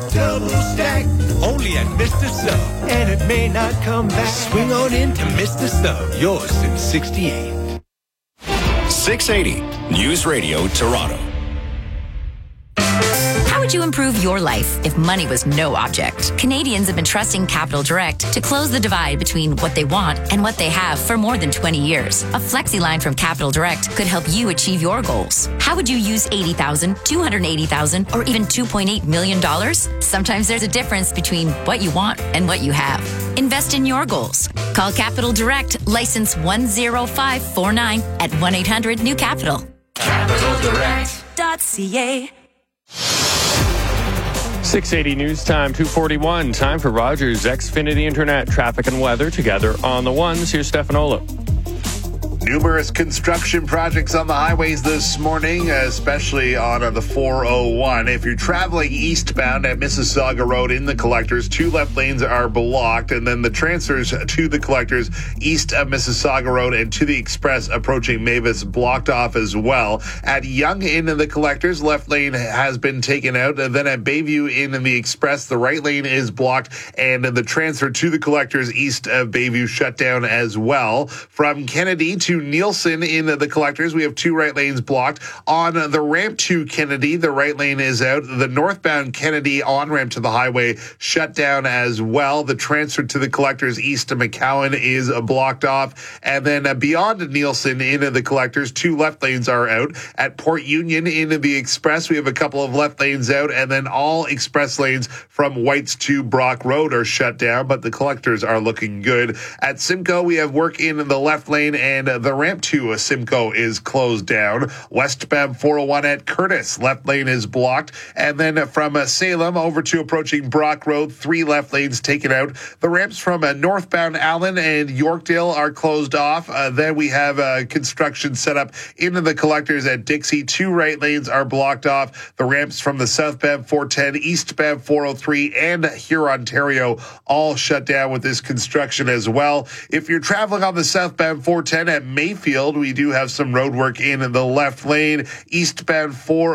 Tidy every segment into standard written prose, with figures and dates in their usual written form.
Double stack, only at Mr. Sub. And it may not come back. Swing on into Mr. Sub, yours since 68. 680 News Radio Toronto. How would you improve your life if money was no object? Canadians have been trusting Capital Direct to close the divide between what they want and what they have for more than 20 years. A flexi line from Capital Direct could help you achieve your goals. How would you use $80,000, $280,000, or even $2.8 million? Sometimes there's a difference between what you want and what you have. Invest in your goals. Call Capital Direct, license 10549 at 1-800-NEW-CAPITAL. CapitalDirect.ca. 680 News Time, 2:41. Time for Rogers Xfinity Internet traffic and weather together on the ones. Here's Stefanola. Numerous construction projects on the highways this morning, especially on the 401. If you're traveling eastbound at Mississauga Road in the Collectors, 2 left lanes are blocked, and then the transfers to the Collectors east of Mississauga Road and to the Express approaching Mavis blocked off as well. At Yonge in the Collectors, left lane has been taken out, and then at Bayview in the Express, the right lane is blocked, and the transfer to the Collectors east of Bayview shut down as well. From Kennedy to Nielsen in the Collectors, we have 2 right lanes blocked. On the ramp to Kennedy, the right lane is out. The northbound Kennedy on-ramp to the highway shut down as well. The transfer to the Collectors east of McCowan is blocked off. And then beyond Nielsen in the Collectors, 2 left lanes are out. At Port Union in the Express, we have a couple of left lanes out. And then all express lanes from Whites to Brock Road are shut down, but the Collectors are looking good. At Simcoe, we have work in the left lane, and the ramp to Simcoe is closed down. Westbound 401 at Curtis, left lane is blocked. And then from Salem over to approaching Brock Road, 3 left lanes taken out. The ramps from northbound Allen and Yorkdale are closed off. Then we have construction set up into the Collectors at Dixie. 2 right lanes are blocked off. The ramps from the southbound 410, eastbound 403, and Hurontario all shut down with this construction as well. If you're traveling on the southbound 410 at Mayfield, we do have some road work in the left lane. Eastbound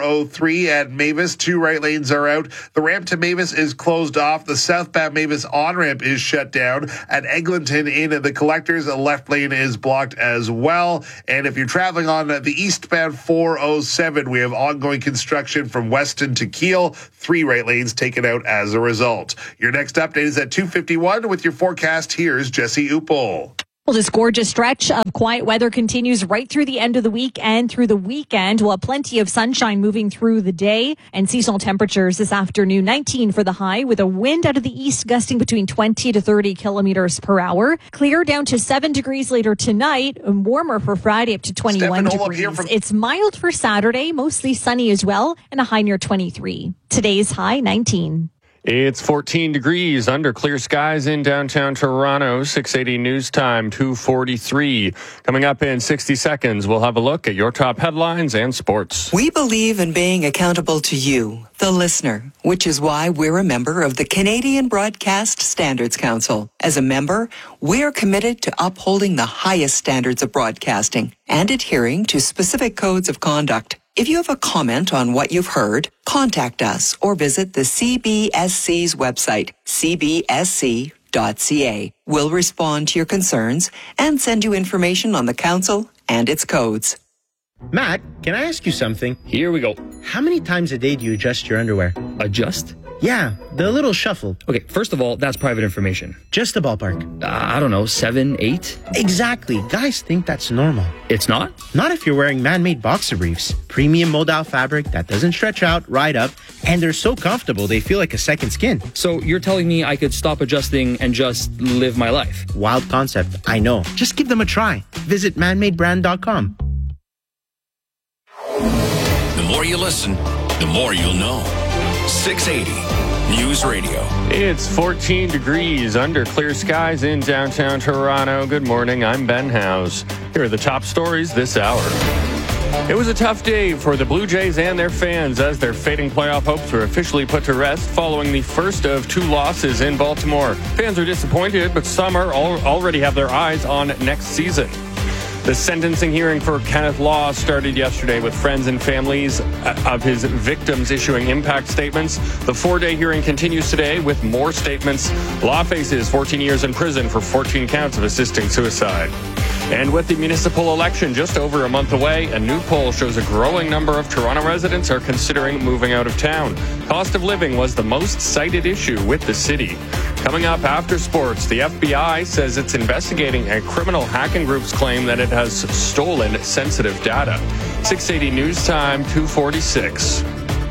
403 at Mavis, 2 right lanes are out. The ramp to Mavis is closed off. The southbound Mavis on-ramp is shut down. At Eglinton in the Collectors, a left lane is blocked as well. And if you're traveling on the eastbound 407, we have ongoing construction from Weston to Kiel, 3 right lanes taken out as a result. Your next update is at 2:51 with your forecast. Here's Jesse Uppel. Well, this gorgeous stretch of quiet weather continues right through the end of the week and through the weekend. We'll have plenty of sunshine moving through the day, and seasonal temperatures this afternoon, 19 for the high, with a wind out of the east gusting between 20 to 30 kilometers per hour. Clear down to 7 degrees later tonight, and warmer for Friday up to 21 degrees. It's mild for Saturday, mostly sunny as well, and a high near 23. Today's high, 19. It's 14 degrees under clear skies in downtown Toronto. 680 News Time, 2:43. Coming up in 60 seconds, we'll have a look at your top headlines and sports. We believe in being accountable to you, the listener, which is why we're a member of the Canadian Broadcast Standards Council. As a member, we're committed to upholding the highest standards of broadcasting and adhering to specific codes of conduct. If you have a comment on what you've heard, contact us or visit the CBSC's website, cbsc.ca. We'll respond to your concerns and send you information on the council and its codes. Matt, can I ask you something? Here we go. How many times a day do you adjust your underwear? Adjust? Yeah, the little shuffle. Okay, first of all, that's private information. Just a ballpark. I don't know, 7, 8? Exactly. Guys think that's normal. It's not? Not if you're wearing man-made boxer briefs. Premium modal fabric that doesn't stretch out, ride up, and they're so comfortable they feel like a second skin. So you're telling me I could stop adjusting and just live my life? Wild concept, I know. Just give them a try. Visit manmadebrand.com. The more you listen, the more you'll know. 680 News Radio. It's 14 degrees under clear skies in downtown Toronto. Good morning, I'm Ben House. Here are the top stories this hour. It was a tough day for the Blue Jays and their fans as their fading playoff hopes were officially put to rest following the first of 2 losses in Baltimore. Fans are disappointed, but some are already have their eyes on next season. The sentencing hearing for Kenneth Law started yesterday with friends and families of his victims issuing impact statements. The 4-day hearing continues today with more statements. Law faces 14 years in prison for 14 counts of assisting suicide. And with the municipal election just over a month away, a new poll shows a growing number of Toronto residents are considering moving out of town. Cost of living was the most cited issue with the city. Coming up after sports, the FBI says it's investigating a criminal hacking group's claim that it has stolen sensitive data. 680 News Time, 2:46.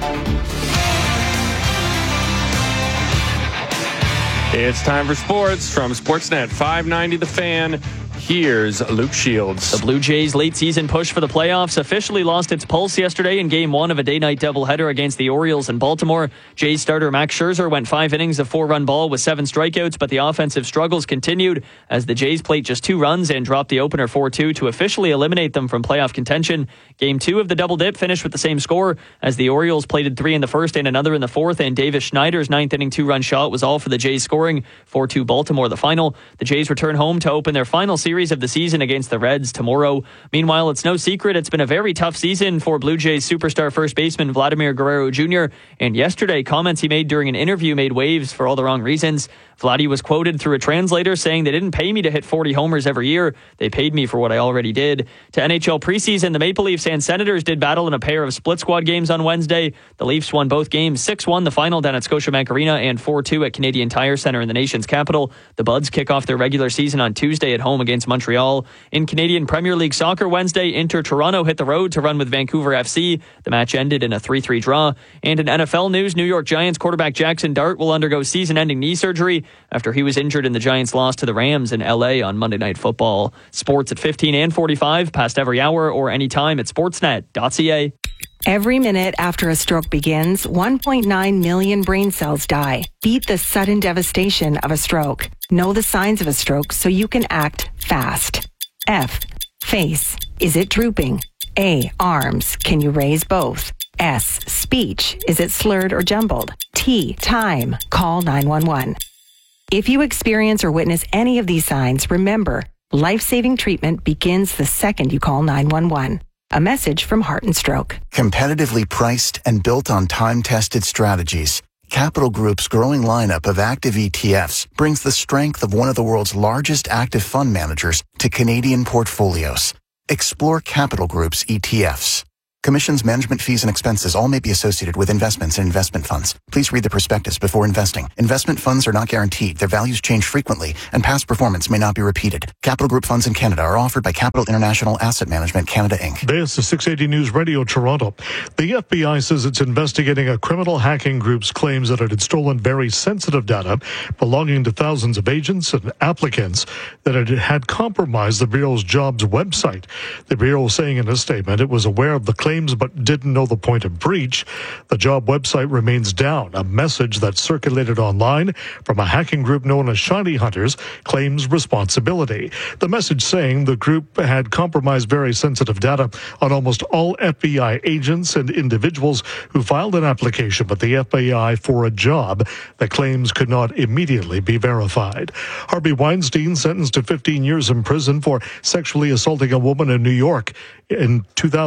It's time for sports from Sportsnet 590 The Fan. Here's Luke Shields. The Blue Jays' late-season push for the playoffs officially lost its pulse yesterday in Game 1 of a day-night doubleheader against the Orioles in Baltimore. Jays starter Max Scherzer went 5 innings of 4-run ball with 7 strikeouts, but the offensive struggles continued as the Jays played just 2 runs and dropped the opener 4-2 to officially eliminate them from playoff contention. Game 2 of the double-dip finished with the same score as the Orioles plated 3 in the first and another in the fourth, and Davis Schneider's 9th-inning 2-run shot was all for the Jays scoring. 4-2 Baltimore the final. The Jays return home to open their final series of the season against the Reds tomorrow. Meanwhile, it's no secret it's been a very tough season for Blue Jays superstar first baseman Vladimir Guerrero Jr., and yesterday comments he made during an interview made waves for all the wrong reasons. Vladdy was quoted through a translator saying, "They didn't pay me to hit 40 homers every year. They paid me for what I already did." To NHL preseason, the Maple Leafs and Senators did battle in a pair of split squad games on Wednesday. The Leafs won both games 6-1 the final down at Scotiabank Arena and 4-2 at Canadian Tire Centre in the nation's capital. The Buds kick off their regular season on Tuesday at home against Montreal. In Canadian Premier League soccer Wednesday, Inter Toronto hit the road to run with Vancouver FC. The match ended in a 3-3 draw. And in NFL news, New York Giants quarterback Jackson Dart will undergo season-ending knee surgery after he was injured in the Giants' loss to the Rams in LA on Monday Night Football. Sports at 15 and 45, past every hour or anytime at sportsnet.ca. Every minute after a stroke begins, 1.9 million brain cells die. Beat the sudden devastation of a stroke. Know the signs of a stroke so you can act fast. F. Face. Is it drooping? A. Arms. Can you raise both? S. Speech. Is it slurred or jumbled? T. Time. Call 911. If you experience or witness any of these signs, remember, life-saving treatment begins the second you call 911. A message from Heart and Stroke. Competitively priced and built on time-tested strategies, Capital Group's growing lineup of active ETFs brings the strength of one of the world's largest active fund managers to Canadian portfolios. Explore Capital Group's ETFs. Commissions, management fees, and expenses all may be associated with investments in investment funds. Please read the prospectus before investing. Investment funds are not guaranteed. Their values change frequently, and past performance may not be repeated. Capital Group funds in Canada are offered by Capital International Asset Management Canada, Inc. This is 680 News Radio Toronto. The FBI says it's investigating a criminal hacking group's claims that it had stolen very sensitive data belonging to thousands of agents and applicants, that it had compromised the Bureau's jobs website. The Bureau saying in a statement it was aware of the claims but didn't know the point of breach. The job website remains down. A message that circulated online from a hacking group known as Shiny Hunters claims responsibility. The message saying the group had compromised very sensitive data on almost all FBI agents and individuals who filed an application with the FBI for a job that claims could not immediately be verified. Harvey Weinstein sentenced to 15 years in prison for sexually assaulting a woman in New York in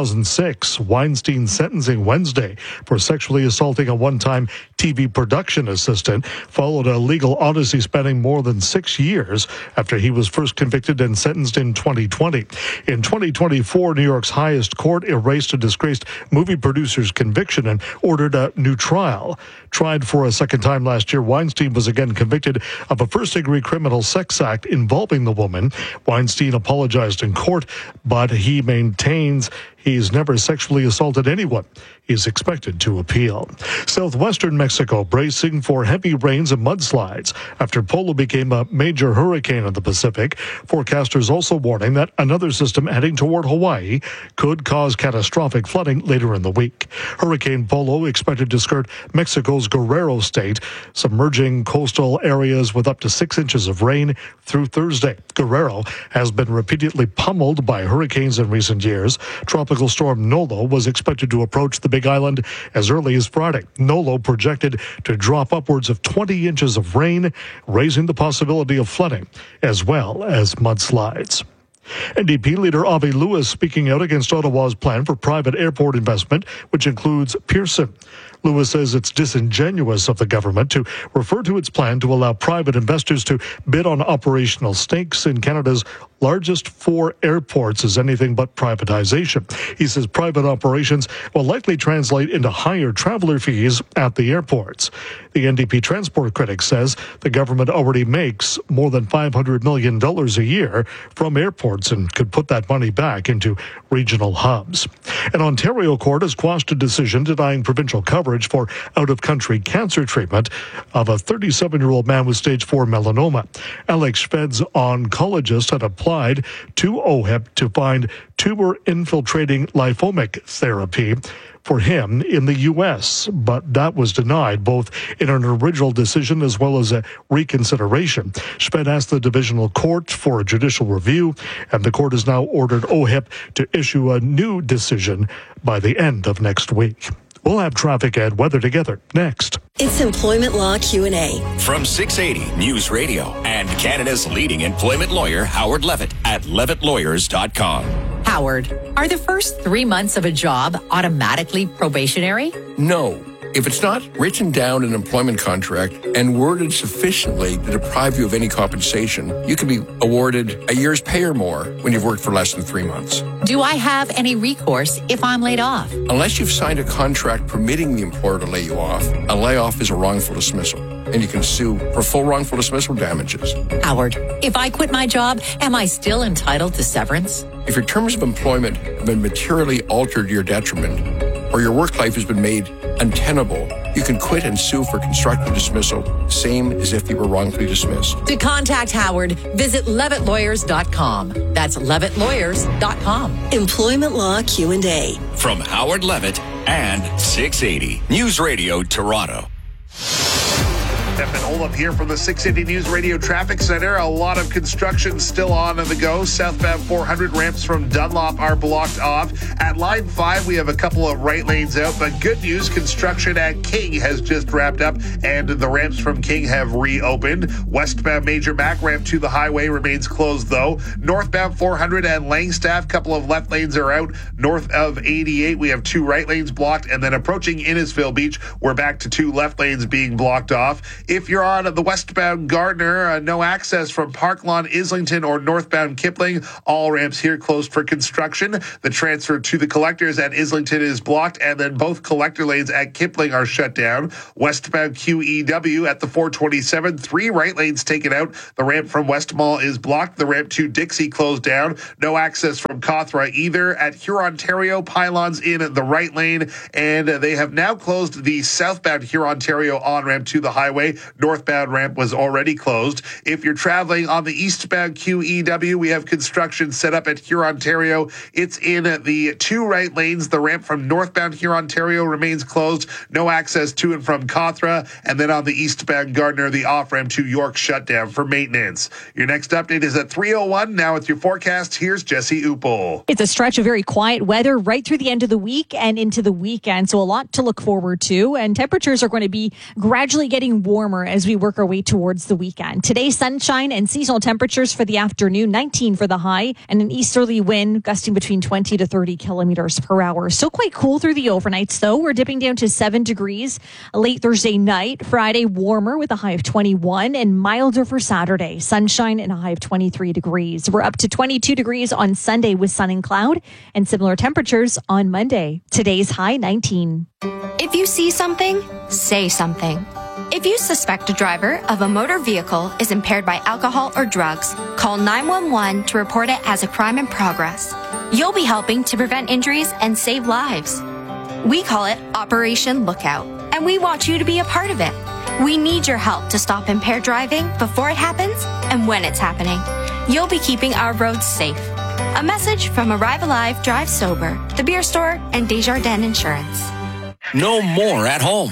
2006. Weinstein sentencing Wednesday for sexually assaulting a one-time TV production assistant followed a legal odyssey spanning more than 6 years after he was first convicted and sentenced in 2020. In 2024, New York's highest court erased a disgraced movie producer's conviction and ordered a new trial. Tried for a second time last year, Weinstein was again convicted of a first-degree criminal sex act involving the woman. Weinstein apologized in court, but he maintains he's never sexually assaulted anyone. He's expected to appeal. Southwestern Mexico bracing for heavy rains and mudslides after Polo became a major hurricane in the Pacific. Forecasters also warning that another system heading toward Hawaii could cause catastrophic flooding later in the week. Hurricane Polo expected to skirt Mexico's Guerrero state, submerging coastal areas with up to 6 inches of rain through Thursday. Guerrero has been repeatedly pummeled by hurricanes in recent years. Tropical storm Nolo was expected to approach the Big Island as early as Friday. Nolo projected to drop upwards of 20 inches of rain, raising the possibility of flooding as well as mudslides. NDP leader Avi Lewis speaking out against Ottawa's plan for private airport investment, which includes Pearson. Lewis says it's disingenuous of the government to refer to its plan to allow private investors to bid on operational stakes in Canada's largest 4 airports as anything but privatization. He says private operations will likely translate into higher traveller fees at the airports. The NDP transport critic says the government already makes more than $500 million a year from airports and could put that money back into regional hubs. An Ontario court has quashed a decision denying provincial coverage for out-of-country cancer treatment of a 37-year-old man with stage 4 melanoma. Alex Schved's oncologist had applied to OHIP to find tumor-infiltrating lymphomic therapy for him in the U.S., but that was denied, both in an original decision as well as a reconsideration. Schved asked the divisional court for a judicial review, and the court has now ordered OHIP to issue a new decision by the end of next week. We'll have traffic and weather together next. It's Employment Law Q&A. From 680 News Radio and Canada's leading employment lawyer, Howard Levitt, at levittlawyers.com. Howard, are the first 3 months of a job automatically probationary? No. If it's not written down in an employment contract and worded sufficiently to deprive you of any compensation, you can be awarded a year's pay or more when you've worked for less than 3 months. Do I have any recourse if I'm laid off? Unless you've signed a contract permitting the employer to lay you off, a layoff is a wrongful dismissal, and you can sue for full wrongful dismissal damages. Howard, if I quit my job, am I still entitled to severance? If your terms of employment have been materially altered to your detriment, or your work life has been made untenable, you can quit and sue for constructive dismissal, same as if you were wrongfully dismissed. To contact Howard, visit levittlawyers.com. That's levittlawyers.com. Employment Law Q&A. From Howard Levitt and 680 News Radio Toronto. Stefan Olaf here from the 680 News Radio Traffic Center. A lot of construction still on the go. Southbound 400 ramps from Dunlop are blocked off. At Line 5, we have a couple of right lanes out, but good news, construction at King has just wrapped up, and the ramps from King have reopened. Westbound Major Mac ramp to the highway remains closed, though. Northbound 400 and Langstaff, couple of left lanes are out. North of 88, we have 2 right lanes blocked, and then approaching Innisfil Beach, we're back to 2 left lanes being blocked off. If you're on the westbound Gardner, no access from Park Lawn, Islington, or northbound Kipling. All ramps here closed for construction. The transfer to the collectors at Islington is blocked, and then both collector lanes at Kipling are shut down. Westbound QEW at the 427, 3 right lanes taken out. The ramp from West Mall is blocked. The ramp to Dixie closed down. No access from Cawthra either. At Hurontario, pylons in the right lane, and they have now closed the southbound Hurontario on-ramp to the highway. Northbound ramp was already closed. If you're traveling on the eastbound QEW, we have construction set up at Hurontario. It's in the 2 right lanes. The ramp from northbound Hurontario remains closed. No access to and from Cawthra. And then on the eastbound Gardner, the off-ramp to York shut down for maintenance. Your next update is at 3:01. Now with your forecast, here's Jesse Upel. It's a stretch of very quiet weather right through the end of the week and into the weekend, so a lot to look forward to. And temperatures are going to be gradually getting warmer as we work our way towards the weekend. Today, sunshine and seasonal temperatures for the afternoon, 19 for the high, and an easterly wind gusting between 20 to 30 kilometers per hour. Still quite cool through the overnights, though. We're dipping down to 7 degrees late Thursday night. Friday, warmer with a high of 21 and milder for Saturday. Sunshine and a high of 23 degrees. We're up to 22 degrees on Sunday with sun and cloud, and similar temperatures on Monday. Today's high, 19. If you see something, say something. If you suspect a driver of a motor vehicle is impaired by alcohol or drugs, call 911 to report it as a crime in progress. You'll be helping to prevent injuries and save lives. We call it Operation Lookout, and we want you to be a part of it. We need your help to stop impaired driving before it happens and when it's happening. You'll be keeping our roads safe. A message from Arrive Alive, Drive Sober, The Beer Store, and Desjardins Insurance. No more at home.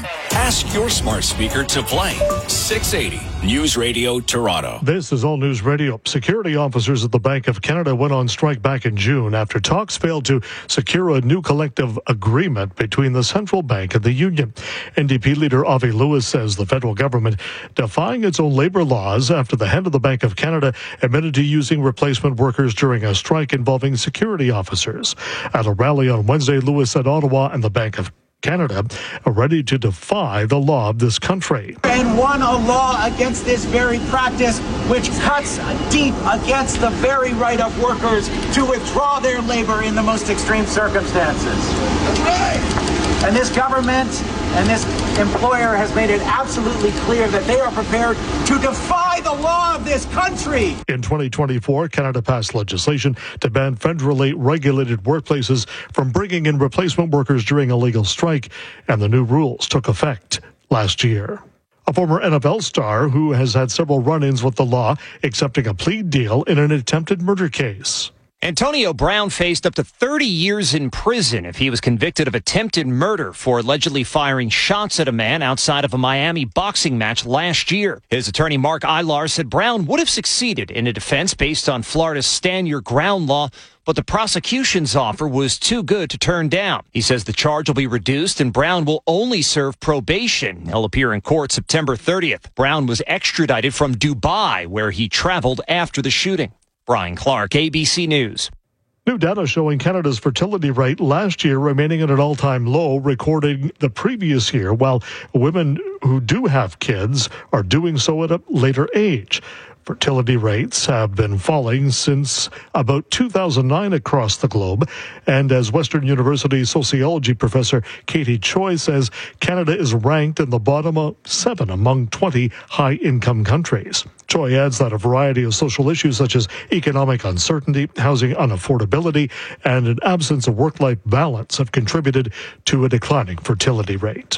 Ask your smart speaker to play 680 News Radio Toronto. This is All News Radio. Security officers at the Bank of Canada went on strike back in June after talks failed to secure a new collective agreement between the central bank and the union. NDP leader Avi Lewis says the federal government defying its own labor laws after the head of the Bank of Canada admitted to using replacement workers during a strike involving security officers. At a rally on Wednesday, Lewis said Ottawa and the Bank of Canada are ready to defy the law of this country. And won a law against this very practice, which cuts deep against the very right of workers to withdraw their labor in the most extreme circumstances. That's right. And this government and this employer has made it absolutely clear that they are prepared to defy the law of this country. In 2024, Canada passed legislation to ban federally regulated workplaces from bringing in replacement workers during a legal strike, and the new rules took effect last year. A former NFL star who has had several run-ins with the law, accepting a plea deal in an attempted murder case. Antonio Brown faced up to 30 years in prison if he was convicted of attempted murder for allegedly firing shots at a man outside of a Miami boxing match last year. His attorney Mark Ilar said Brown would have succeeded in a defense based on Florida's Stand Your Ground law, but the prosecution's offer was too good to turn down. He says the charge will be reduced and Brown will only serve probation. He'll appear in court September 30th. Brown was extradited from Dubai, where he traveled after the shooting. Brian Clark, ABC News. New data showing Canada's fertility rate last year remaining at an all-time low, recording the previous year, while women who do have kids are doing so at a later age. Fertility rates have been falling since about 2009 across the globe. And as Western University sociology professor Katie Choi says, Canada is ranked in the bottom of 7 among 20 high-income countries. Choi adds that a variety of social issues such as economic uncertainty, housing unaffordability, and an absence of work-life balance have contributed to a declining fertility rate.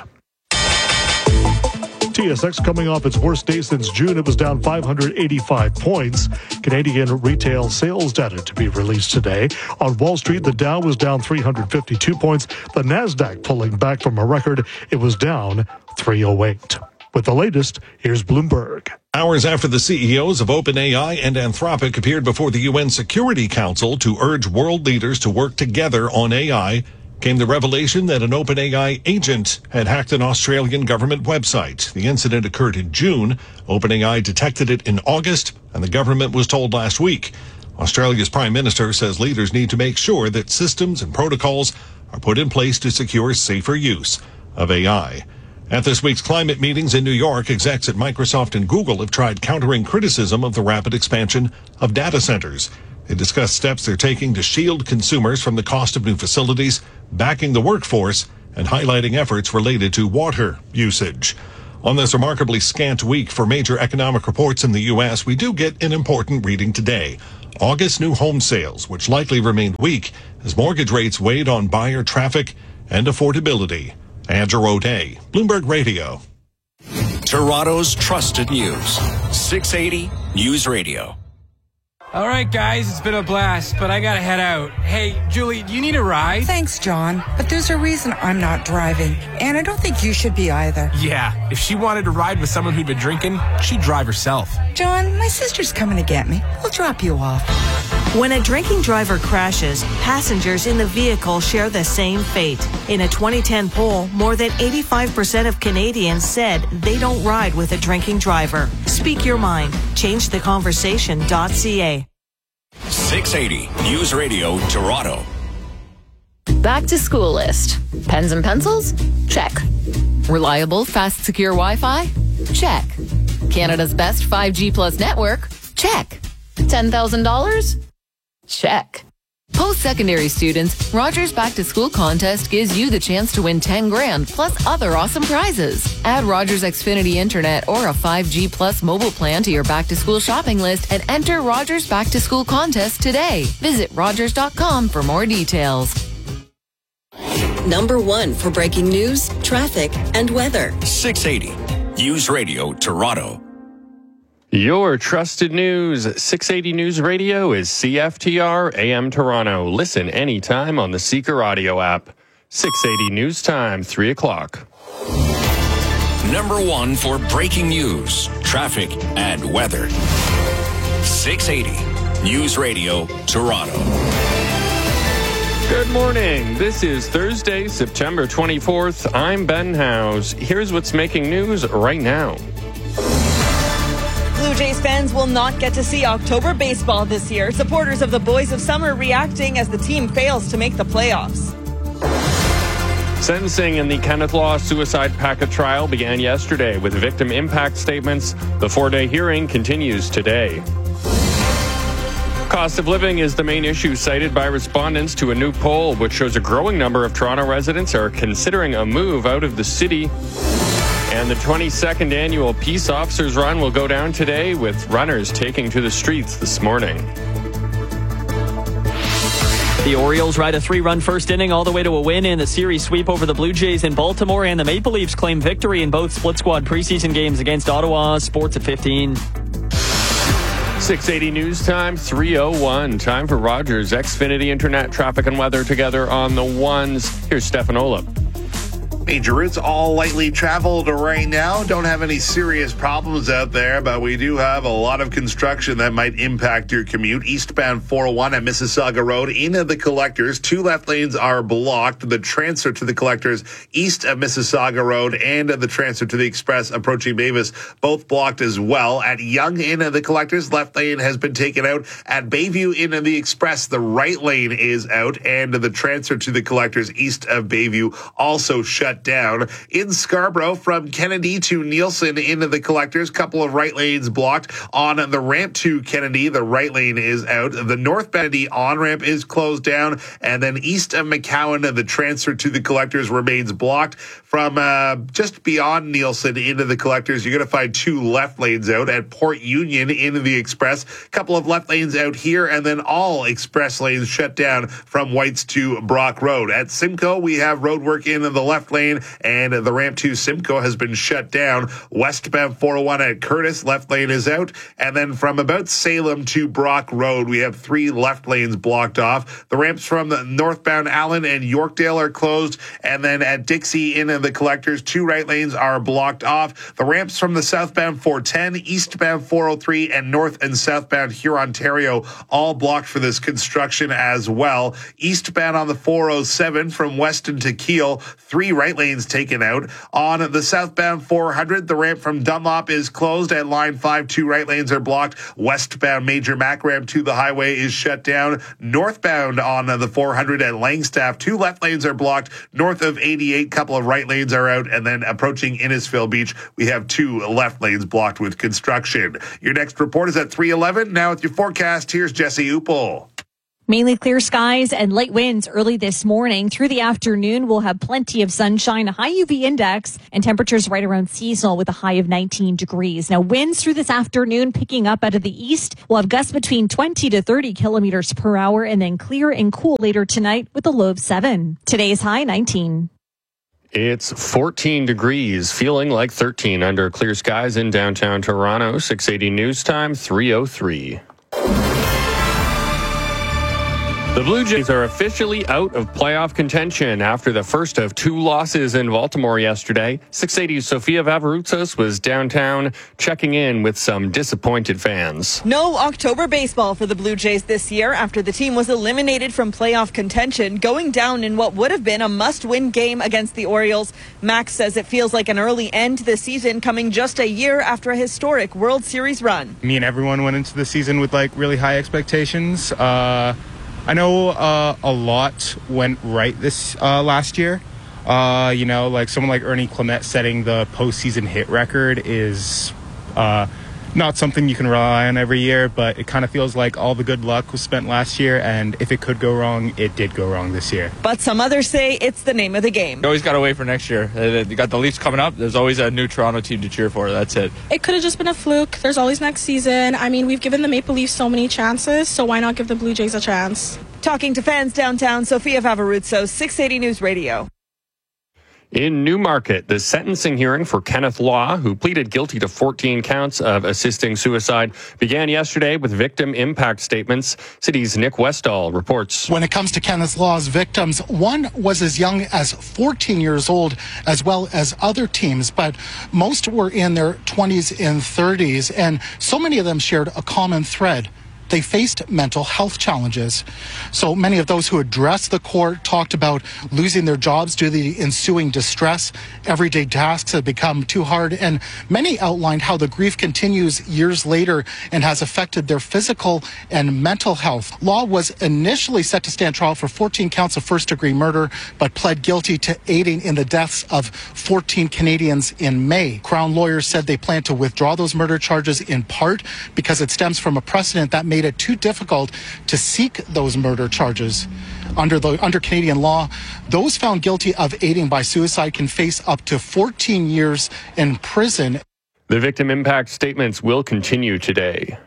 TSX coming off its worst day since June. It was down 585 points. Canadian retail sales data to be released today. On Wall Street, the Dow was down 352 points. The Nasdaq pulling back from a record. It was down 308. With the latest, here's Bloomberg. Hours after the CEOs of OpenAI and Anthropic appeared before the UN Security Council to urge world leaders to work together on AI, came the revelation that an OpenAI agent had hacked an Australian government website. The incident occurred in June. OpenAI detected it in August, and the government was told last week. Australia's Prime Minister says leaders need to make sure that systems and protocols are put in place to secure safer use of AI. At this week's climate meetings in New York, execs at Microsoft and Google have tried countering criticism of the rapid expansion of data centers. They discussed steps they're taking to shield consumers from the cost of new facilities, backing the workforce, and highlighting efforts related to water usage. On this remarkably scant week for major economic reports in the U.S., we do get an important reading today. August new home sales, which likely remained weak as mortgage rates weighed on buyer traffic and affordability. Andrew O'Day, Bloomberg Radio. Toronto's trusted news. 680 News Radio. All right, guys, it's been a blast, but I gotta head out. Hey, Julie, do you need a ride? Thanks, John, but there's a reason I'm not driving, and I don't think you should be either. Yeah, if she wanted to ride with someone who'd been drinking, she'd drive herself. John, my sister's coming to get me. I'll drop you off. When a drinking driver crashes, passengers in the vehicle share the same fate. In a 2010 poll, more than 85% of Canadians said they don't ride with a drinking driver. Speak your mind. ChangeTheConversation.ca. 680 News Radio Toronto. Back to school list. Pens and pencils? Check. Reliable, fast, secure Wi-Fi? Check. Canada's best 5G plus network? Check. $10,000? Check. Post-secondary students, Rogers Back to School contest gives you the chance to win $10,000 plus other awesome prizes. Add Rogers Xfinity Internet or a 5G plus mobile plan to your back to school shopping list and enter Rogers Back to School contest today. Visit Rogers.com for more details. Number 1 for breaking news, traffic, and weather. 680 News Radio Toronto. Your trusted news, 680 News Radio is CFTR AM Toronto. Listen anytime on the Seeker audio app. 680 News Time, 3 o'clock. #1 for breaking news, traffic, and weather. 680 News Radio, Toronto. Good morning. This is Thursday, September 24th. I'm Ben House. Here's what's making news right now. Blue Jays fans will not get to see October baseball this year. Supporters of the Boys of Summer reacting as the team fails to make the playoffs. Sentencing in the Kenneth Law suicide packet trial began yesterday with victim impact statements. The 4-day hearing continues today. Cost of living is the main issue cited by respondents to a new poll, which shows a growing number of Toronto residents are considering a move out of the city. And the 22nd annual Peace Officers Run will go down today, with runners taking to the streets this morning. The Orioles ride a 3-run first inning all the way to a win in the series sweep over the Blue Jays in Baltimore, and the Maple Leafs claim victory in both split squad preseason games against Ottawa. Sports at 15. 680 news time, 3:01. Time for Rogers Xfinity Internet traffic and weather together on the ones. Here's Stefan Olip. Major routes all lightly traveled right now. Don't have any serious problems out there, but we do have a lot of construction that might impact your commute. Eastbound 401 at Mississauga Road into the Collectors. 2 left lanes are blocked. The transfer to the Collectors east of Mississauga Road and the transfer to the Express approaching Mavis, both blocked as well. At Yonge into the Collectors, left lane has been taken out. At Bayview into the Express, the right lane is out, and the transfer to the Collectors east of Bayview also shut down. In Scarborough, from Kennedy to Nielsen into the Collectors, couple of right lanes blocked. On the ramp to Kennedy, the right lane is out. The North Kennedy on-ramp is closed down, and then east of McCowan, the transfer to the Collectors remains blocked. From just beyond Nielsen into the Collectors, you're going to find 2 left lanes out. At Port Union into the Express, couple of left lanes out here, and then all express lanes shut down from Whites to Brock Road. At Simcoe, we have road work in the left lane, and the ramp to Simcoe has been shut down. Westbound 401 at Curtis, left lane is out. And then from about Salem to Brock Road, we have 3 left lanes blocked off. The ramps from the northbound Allen and Yorkdale are closed. And then at Dixie in the Collectors, 2 right lanes are blocked off. The ramps from the southbound 410, eastbound 403, and north and southbound Hurontario all blocked for this construction as well. Eastbound on the 407 from Weston to Kiel, 3 right lanes taken out. On the southbound 400, the ramp from Dunlop is closed at line 5. 2 right lanes are blocked. Westbound Major Mac ramp to the highway is shut down. Northbound on the 400 at Langstaff, 2 left lanes are blocked. North of 88, couple of right lanes are out. And then approaching Innisfil Beach, we have 2 left lanes blocked with construction. Your next report is at 3:11. Now with your forecast, here's Jesse Upel. Mainly clear skies and light winds early this morning. Through the afternoon, we'll have plenty of sunshine, a high UV index, and temperatures right around seasonal with a high of 19 degrees. Now, winds through this afternoon picking up out of the east. We'll have gusts between 20 to 30 kilometers per hour, and then clear and cool later tonight with a low of 7. Today's high, 19. It's 14 degrees, feeling like 13 under clear skies in downtown Toronto. 680 news time, 3:03. The Blue Jays are officially out of playoff contention after the first of 2 losses in Baltimore yesterday. 680's Sofia Vavaroutsos was downtown checking in with some disappointed fans. No October baseball for the Blue Jays this year after the team was eliminated from playoff contention, going down in what would have been a must-win game against the Orioles. Max says it feels like an early end to the season, coming just a year after a historic World Series run. Me and everyone went into the season with really high expectations. I know a lot went right this last year. Someone like Ernie Clement setting the postseason hit record is not something you can rely on every year, but it kind of feels like all the good luck was spent last year, and if it could go wrong, it did go wrong this year. But some others say it's the name of the game. You always got to wait for next year. You got the Leafs coming up. There's always a new Toronto team to cheer for. That's it. It could have just been a fluke. There's always next season. I mean, we've given the Maple Leafs so many chances, so why not give the Blue Jays a chance? Talking to fans downtown, Sofia Vavaroutsos, 680 News Radio. In Newmarket, the sentencing hearing for Kenneth Law, who pleaded guilty to 14 counts of assisting suicide, began yesterday with victim impact statements. City's Nick Westall reports. When it comes to Kenneth Law's victims, one was as young as 14 years old, as well as other teens, but most were in their 20s and 30s, and so many of them shared a common thread. They faced mental health challenges. So many of those who addressed the court talked about losing their jobs due to the ensuing distress. Everyday tasks had become too hard, and many outlined how the grief continues years later and has affected their physical and mental health. Law was initially set to stand trial for 14 counts of first-degree murder, but pled guilty to aiding in the deaths of 14 Canadians in May. Crown lawyers said they plan to withdraw those murder charges in part because it stems from a precedent that made it too difficult to seek those murder charges. Under Canadian law, those found guilty of aiding by suicide can face up to 14 years in prison. The victim impact statements will continue today.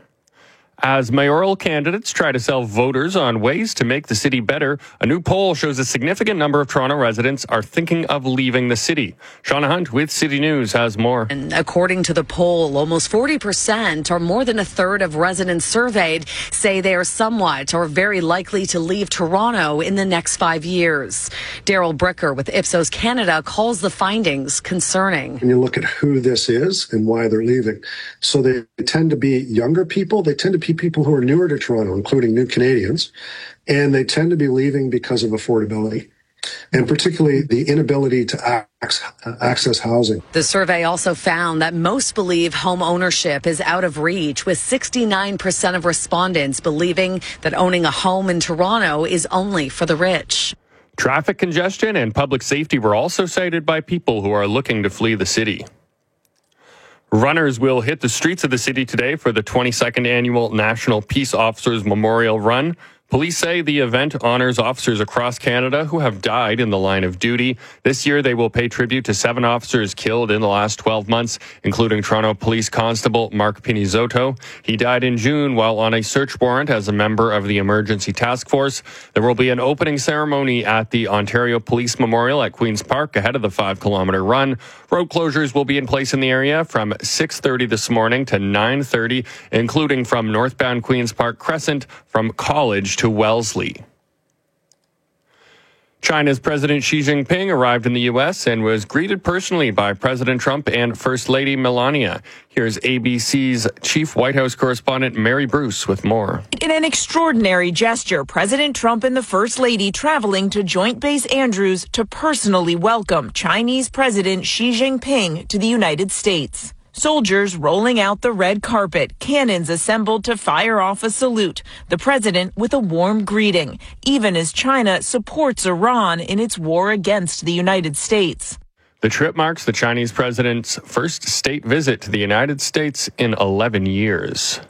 As mayoral candidates try to sell voters on ways to make the city better, a new poll shows a significant number of Toronto residents are thinking of leaving the city. Shauna Hunt with City News has more. And according to the poll, almost 40%, or more than a third of residents surveyed, say they are somewhat or very likely to leave Toronto in the next 5 years. Daryl Bricker with Ipsos Canada calls the findings concerning. When you look at who this is and why they're leaving, so they tend to be younger people. They tend to be people who are newer to Toronto, including new Canadians, and they tend to be leaving because of affordability, and particularly the inability to access housing. The survey also found that most believe home ownership is out of reach, with 69% of respondents believing that owning a home in Toronto is only for the rich. Traffic congestion and public safety were also cited by people who are looking to flee the city. Runners will hit the streets of the city today for the 22nd annual National Peace Officers Memorial Run. Police say the event honors officers across Canada who have died in the line of duty. This year, they will pay tribute to 7 officers killed in the last 12 months, including Toronto Police Constable Mark Pinizotto. He died in June while on a search warrant as a member of the Emergency Task Force. There will be an opening ceremony at the Ontario Police Memorial at Queen's Park ahead of the 5-kilometer run. Road closures will be in place in the area from 6:30 this morning to 9:30, including from northbound Queen's Park Crescent from College to Wellesley. China's President Xi Jinping arrived in the U.S. and was greeted personally by President Trump and First Lady Melania. Here's ABC's Chief White House correspondent Mary Bruce with more. In an extraordinary gesture, President Trump and the First Lady traveling to Joint Base Andrews to personally welcome Chinese President Xi Jinping to the United States. Soldiers rolling out the red carpet, cannons assembled to fire off a salute, the president with a warm greeting, even as China supports Iran in its war against the United States. The trip marks the Chinese president's first state visit to the United States in 11 years.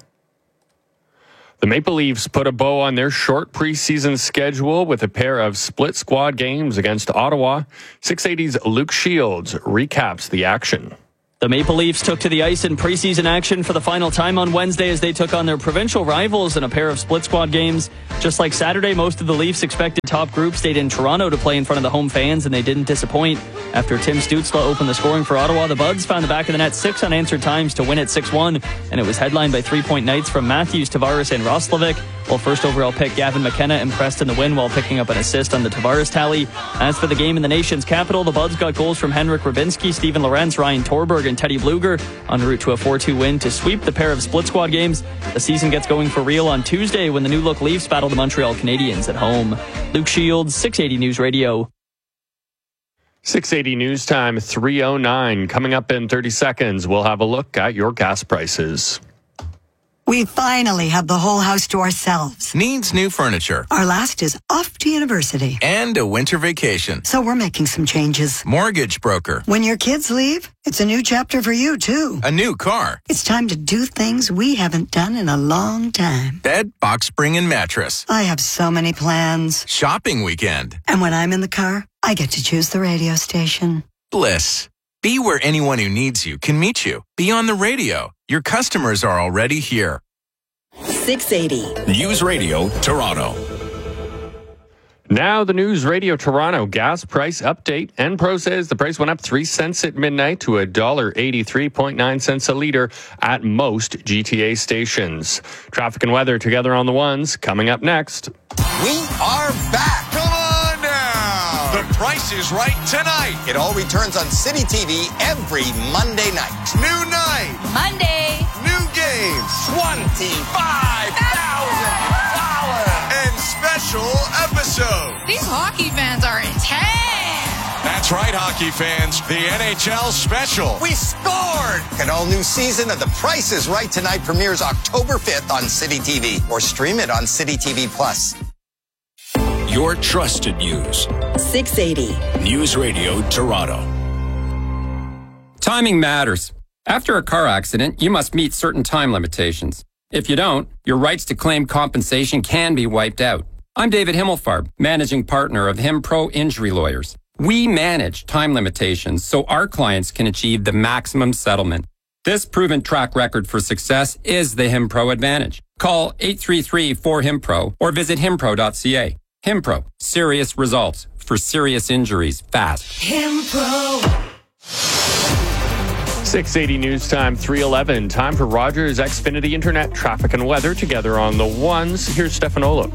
The Maple Leafs put a bow on their short preseason schedule with a pair of split squad games against Ottawa. 680's Luke Shields recaps the action. The Maple Leafs took to the ice in preseason action for the final time on Wednesday as they took on their provincial rivals in a pair of split squad games. Just like Saturday, most of the Leafs' expected top group stayed in Toronto to play in front of the home fans, and they didn't disappoint. After Tim Stützle opened the scoring for Ottawa, the Buds found the back of the net 6 unanswered times to win it 6-1, and it was headlined by 3-point nights from Matthews, Tavares, and Roslovic, while first overall pick Gavin McKenna impressed in the win while picking up an assist on the Tavares tally. As for the game in the nation's capital, the Buds got goals from Henrik Rubinski, Steven Lorentz, Ryan Torberg, and Teddy Bluger en route to a 4-2 win to sweep the pair of split squad games. The season gets going for real on Tuesday when the new look Leafs battle the Montreal Canadiens at home. Luke Shields, 680 News Radio. 680 News Time, 3:09. Coming up in 30 seconds, we'll have a look at your gas prices. We finally have the whole house to ourselves. Needs new furniture. Our last is off to university. And a winter vacation. So we're making some changes. Mortgage broker. When your kids leave, it's a new chapter for you, too. A new car. It's time to do things we haven't done in a long time. Bed, box spring, and mattress. I have so many plans. Shopping weekend. And when I'm in the car, I get to choose the radio station. Bliss. Be where anyone who needs you can meet you. Be on the radio. Your customers are already here. 680. News Radio, Toronto. Now the News Radio Toronto gas price update. Enpro says the price went up 3 cents at midnight to $1.83.9 a litre at most GTA stations. Traffic and weather together on the ones coming up next. We are back. Come on now. The Price is Right tonight. It all returns on City TV every Monday night. New night. Monday. New games. $25,000. And special episode. These hockey fans are intense. That's right, hockey fans. The NHL special. We scored! An all-new season of The Price is Right tonight premieres October 5th on City TV. Or stream it on City TV Plus. Your trusted news. 680. News Radio Toronto. Timing matters. After a car accident, you must meet certain time limitations. If you don't, your rights to claim compensation can be wiped out. I'm David Himmelfarb, managing partner of HimPro Injury Lawyers. We manage time limitations so our clients can achieve the maximum settlement. This proven track record for success is the HimPro advantage. Call 833-4HIMPRO or visit himpro.ca. HimPro, serious results for serious injuries fast. HimPro. 680 News Time, 3:11. Time for Rogers Xfinity Internet traffic and weather together on the ones. Here's Stefanola.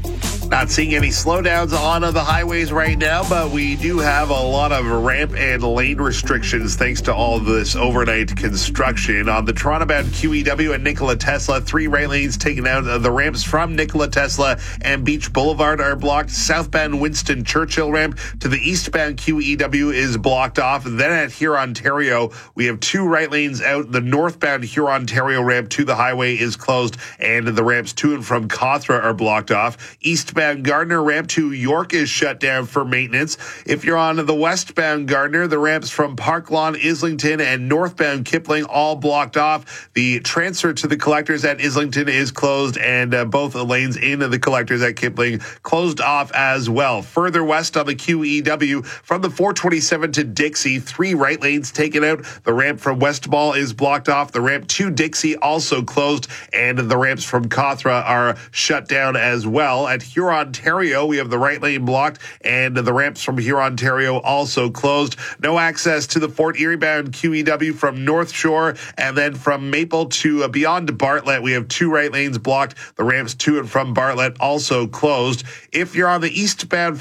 Not seeing any slowdowns on the highways right now, but we do have a lot of ramp and lane restrictions thanks to all of this overnight construction. On the Toronto-bound QEW and Nikola Tesla, 3 right lanes taken out. The ramps from Nikola Tesla and Beach Boulevard are blocked. Southbound Winston Churchill ramp to the eastbound QEW is blocked off. Then at Hurontario, we have 2 right lanes out. The northbound Hurontario ramp to the highway is closed, and the ramps to and from Cawthra are blocked off. Eastbound Gardner ramp to York is shut down for maintenance. If you're on the westbound Gardner, the ramps from Park Lawn, Islington, and northbound Kipling all blocked off. The transfer to the collectors at Islington is closed, and both lanes in the collectors at Kipling closed off as well. Further west on the QEW, from the 427 to Dixie, 3 right lanes taken out. The ramp from West Mall is blocked off. The ramp to Dixie also closed, and the ramps from Cawthra are shut down as well. At Hurontario, we have the right lane blocked, and the ramps from Hurontario also closed. No access to the Fort Erie bound QEW from North Shore, and then from Maple to beyond Bartlett, we have 2 right lanes blocked. The ramps to and from Bartlett also closed. If you're on the eastbound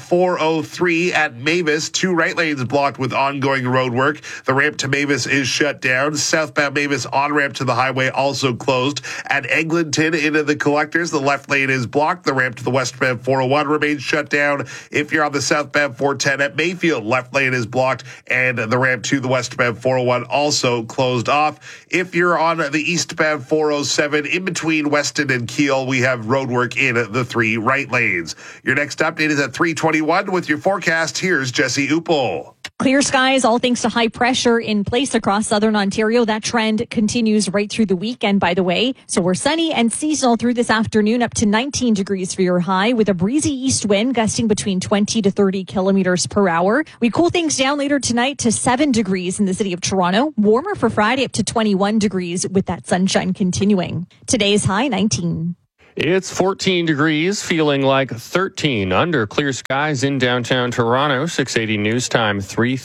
403 at Mavis, 2 right lanes blocked with ongoing road work. The ramp to Mavis is shut down. Southbound Mavis on-ramp to the highway also closed. At Eglinton into the collectors, the left lane is blocked. The ramp to the westbound 401 remains shut down. If you're on the southbound 410 at Mayfield, left lane is blocked, and the ramp to the westbound 401 also closed off. If you're on the eastbound 407 in between Weston and Keele, we have roadwork in the 3 right lanes. Your next update is at 3:21 with your forecast. Here's Jesse Upel. Clear skies, all thanks to high pressure in place across southern Ontario. That trend continues right through the weekend, by the way. So we're sunny and seasonal through this afternoon, up to 19 degrees for your high, with a breezy east wind gusting between 20 to 30 kilometers per hour. We cool things down later tonight to 7 degrees in the city of Toronto. Warmer for Friday, up to 21 degrees with that sunshine continuing. Today's high, 19. It's 14 degrees, feeling like 13 under clear skies in downtown Toronto. 680 News Time,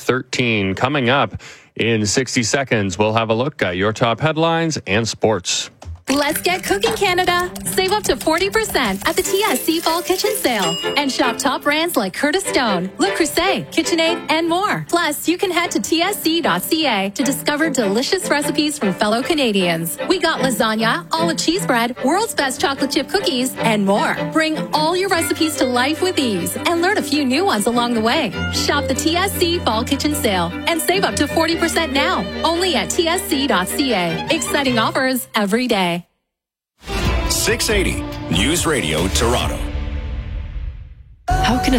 3:13. Coming up in 60 seconds, we'll have a look at your top headlines and sports. Let's get cooking, Canada. Save up to 40% at the TSC Fall Kitchen Sale. And shop top brands like Curtis Stone, Le Creuset, KitchenAid, and more. Plus, you can head to tsc.ca to discover delicious recipes from fellow Canadians. We got lasagna, olive cheese bread, world's best chocolate chip cookies, and more. Bring all your recipes to life with ease and learn a few new ones along the way. Shop the TSC Fall Kitchen Sale and save up to 40% now. Only at tsc.ca. Exciting offers every day. 680 News Radio Toronto. How can a